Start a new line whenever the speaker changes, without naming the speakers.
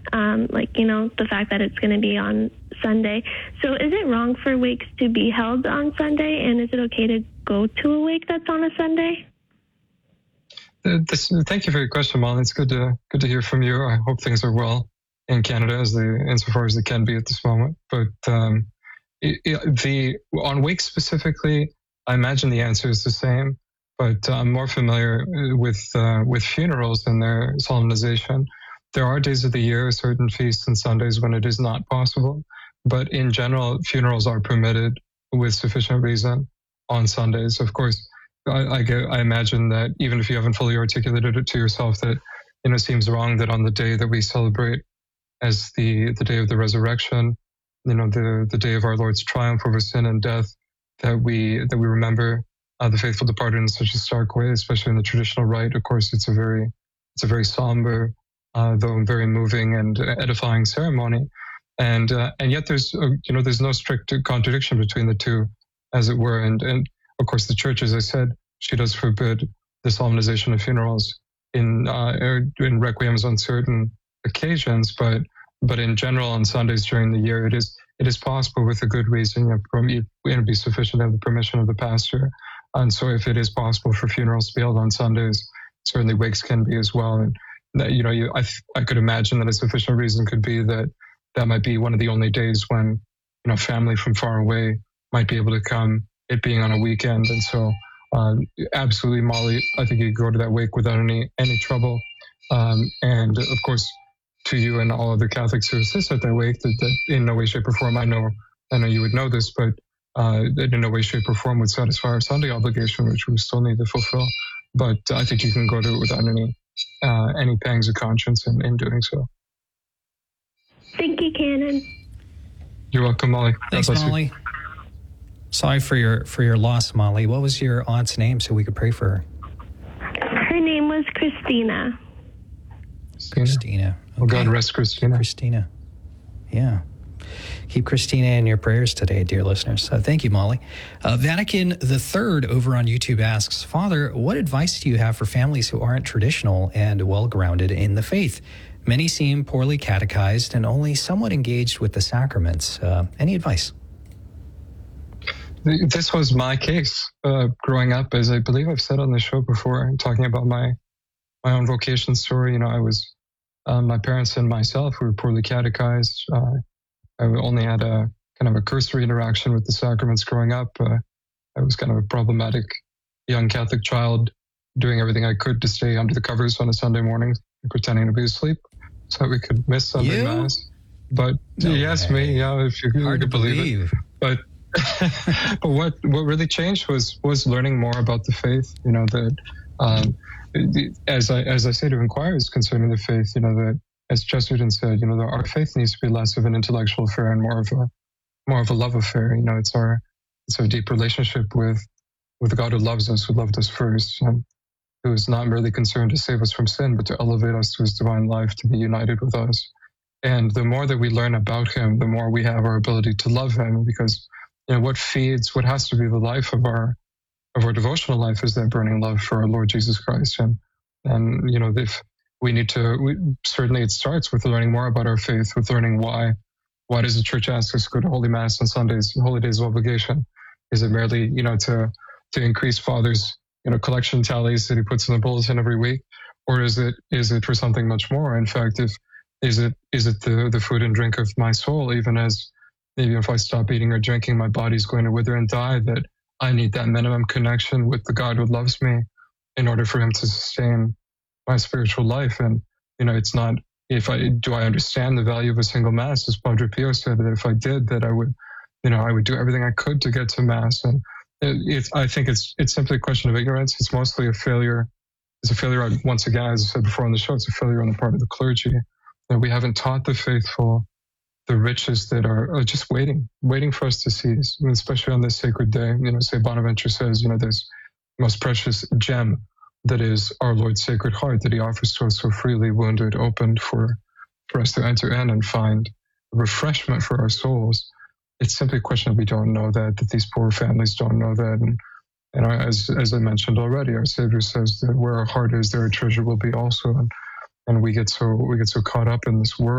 the fact that it's going to be on Sunday. So is it wrong for wakes to be held on Sunday, and is it okay to go to a wake that's on a Sunday?
Thank you for your question, Molly. It's good to hear from you. I hope things are well in Canada insofar as they can be at this moment. But on wakes specifically, I imagine the answer is the same. But I'm more familiar with funerals and their solemnization. There are days of the year, certain feasts and Sundays when it is not possible. But in general, funerals are permitted with sufficient reason on Sundays. Of course, I imagine that even if you haven't fully articulated it to yourself, that it seems wrong that on the day that we celebrate as the day of the resurrection, the day of our Lord's triumph over sin and death, that we remember the faithful departed in such a stark way, especially in the traditional rite. Of course, it's a very somber, though very moving and edifying ceremony, and yet there's no strict contradiction between the two, as it were, and of course the Church, as I said, she does forbid the solemnization of funerals in requiems on certain occasions, but in general on Sundays during the year it is possible with a good reason. It would be sufficient to have the permission of the pastor. And so if it is possible for funerals to be held on Sundays, certainly wakes can be as well. And that, I could imagine that a sufficient reason could be that might be one of the only days when, family from far away might be able to come, it being on a weekend. And so absolutely, Molly, I think you could go to that wake without any trouble. And of course, to you and all other Catholics who assist at that wake, that in no way, shape, or form, I know you would know this, but that in no way, shape, or form would satisfy our Sunday obligation, which we still need to fulfill. But I think you can go to it without any pangs of conscience in doing so.
Thank you, Canon.
You're welcome, Molly.
Thanks, Molly. Sorry for your loss, Molly. What was your aunt's name so we could pray for her?
Her name was Christina.
Christina. Okay.
Well, God rest Christina.
Christina. Yeah. Keep Christina in your prayers today, dear listeners. Thank you, Molly. Vatican III over on YouTube asks, Father, what advice do you have for families who aren't traditional and well-grounded in the faith? Many seem poorly catechized and only somewhat engaged with the sacraments. Any advice?
This was my case growing up, as I believe I've said on the show before, talking about my own vocation story. I was, my parents and myself were poorly catechized. I only had a kind of a cursory interaction with the sacraments growing up. I was kind of a problematic young Catholic child, doing everything I could to stay under the covers on a Sunday morning, pretending to be asleep so that we could miss Sunday Mass. But yes, me, yeah, if you could believe it. But but what really changed was learning more about the faith. That as I say to inquirers concerning the faith, that as Chesterton said, our faith needs to be less of an intellectual affair and more of a love affair. It's our deep relationship with the God who loves us, who loved us first, and who is not merely concerned to save us from sin, but to elevate us to his divine life, to be united with us. And the more that we learn about him, the more we have our ability to love him, because what has to be the life of our devotional life is that burning love for our Lord Jesus Christ. And if we need to, certainly it starts with learning more about our faith, with learning why does the Church ask us to go to Holy Mass on Sundays, holy days of obligation? Is it merely, to increase Father's, collection tallies that he puts in the bulletin every week? Or is it for something much more? In fact, is it the food and drink of my soul, even as maybe if I stop eating or drinking, my body's going to wither and die, that I need that minimum connection with the God who loves me in order for him to sustain my spiritual life. And, it's not, do I understand the value of a single Mass, as Padre Pio said, that if I did, that I would do everything I could to get to Mass. And I think it's simply a question of ignorance. It's mostly a failure. It's a failure, once again, as I said before on the show, it's a failure on the part of the clergy, that we haven't taught the faithful the riches that are just waiting for us to seize, especially on this sacred day. St. Bonaventure says, this most precious gem that is our Lord's Sacred Heart that he offers to us so freely, wounded, opened for us to enter in and find refreshment for our souls. It's simply a question of we don't know that these poor families don't know that. And as I mentioned already, our Savior says that where our heart is, there our treasure will be also. And we get so caught up in this world